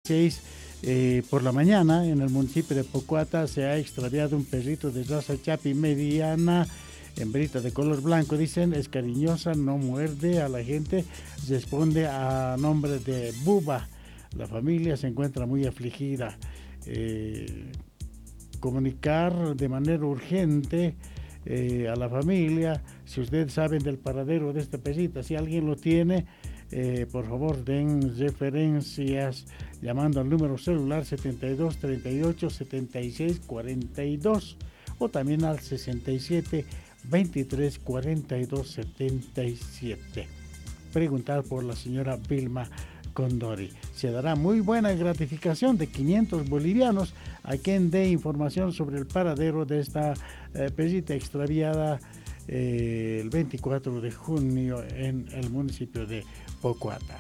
16 por la mañana, en el municipio de Pocuata, se ha extraviado un perrito de raza chapi mediana, hembrita de color blanco. Dicen, es cariñosa, no muerde a la gente, responde a nombre de Buba. La familia se encuentra muy afligida. Comunicar de manera urgente a la familia, si ustedes saben del paradero de esta perrita, si alguien lo tiene, por favor den referencias llamando al número celular 72 38 76 42 o también al 67 23 42 77. Preguntar por la señora Vilma Condori. Se dará muy buena gratificación de 500 bolivianos a quien dé información sobre el paradero de esta perrita extraviada el 24 de junio en el municipio de Pocuata.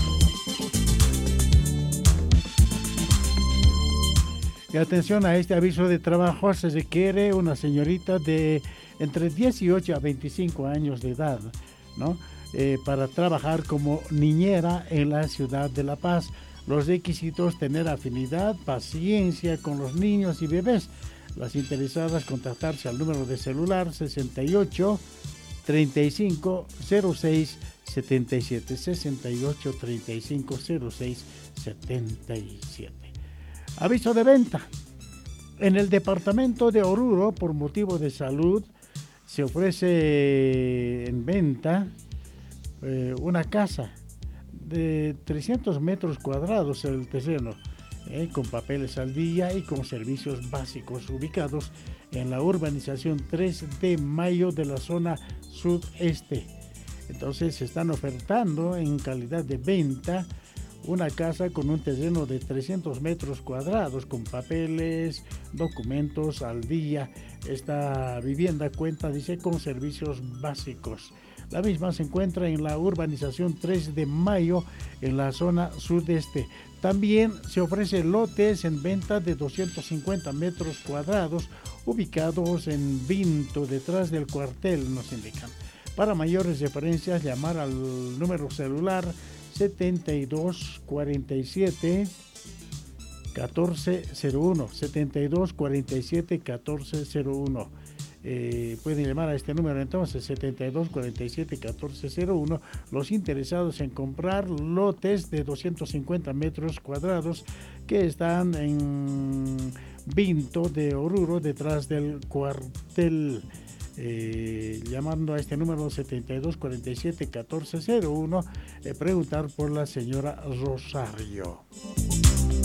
Y atención a este aviso de trabajo, se requiere una señorita de entre 18 a 25 años de edad, ¿no? Para trabajar como niñera en la ciudad de La Paz. Los requisitos: tener afinidad, paciencia con los niños y bebés. Las interesadas contactarse al número de celular 68 35 06 77 68 35 06 77. Aviso de venta. En el departamento de Oruro, por motivo de salud, se ofrece en venta una casa de 300 metros cuadrados el terreno, con papeles al día y con servicios básicos, ubicados en la urbanización 3 de Mayo de la zona sudeste. Entonces se están ofertando en calidad de venta una casa con un terreno de 300 metros cuadrados, con papeles, documentos al día. Esta vivienda cuenta, dice, con servicios básicos. La misma se encuentra en la urbanización 3 de Mayo, en la zona sudeste. También se ofrece lotes en venta de 250 metros cuadrados, ubicados en Vinto, detrás del cuartel, nos indican. Para mayores referencias, llamar al número celular 72 47 1401, 72 47 1401. Pueden llamar a este número entonces, 72 47 1401, los interesados en comprar lotes de 250 metros cuadrados que están en Vinto de Oruro, detrás del cuartel. Llamando a este número 72 47 1401, preguntar por la señora Rosario.